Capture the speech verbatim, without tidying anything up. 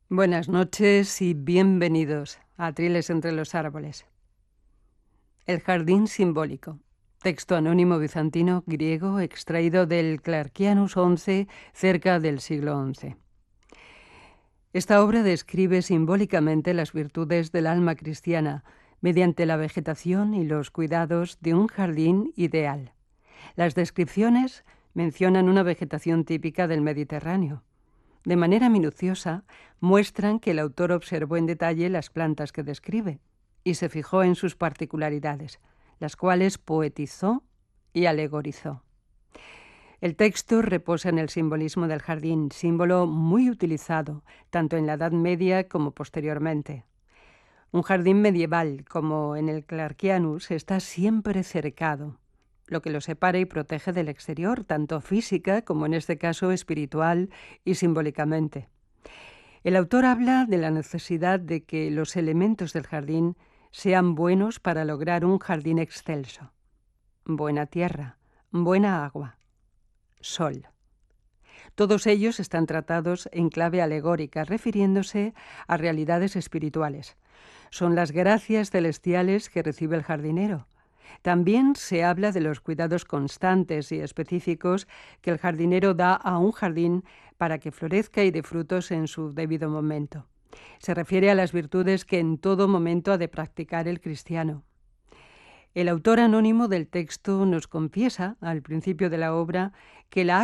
Buenas noches y bienvenidos a Atriles entre los árboles. El jardín simbólico. Texto anónimo bizantino griego extraído del Clarkianus once cerca del siglo once. Esta obra describe simbólicamente las virtudes del alma cristiana mediante la vegetación y los cuidados de un jardín ideal. Las descripciones mencionan una vegetación típica del Mediterráneo. De manera minuciosa, muestran que el autor observó en detalle las plantas que describe y se fijó en sus particularidades, las cuales poetizó y alegorizó. El texto reposa en el simbolismo del jardín, símbolo muy utilizado tanto en la Edad Media como posteriormente. Un jardín medieval, como en el Clarkianus, está siempre cercado, lo que lo separa y protege del exterior, tanto física como en este caso espiritual y simbólicamente. El autor habla de la necesidad de que los elementos del jardín sean buenos para lograr un jardín excelso. Buena tierra, buena agua, sol. Todos ellos están tratados en clave alegórica, refiriéndose a realidades espirituales. Son las gracias celestiales que recibe el jardinero. También se habla de los cuidados constantes y específicos que el jardinero da a un jardín para que florezca y dé frutos en su debido momento. Se refiere a las virtudes que en todo momento ha de practicar el cristiano. El autor anónimo del texto nos confiesa, al principio de la obra, que la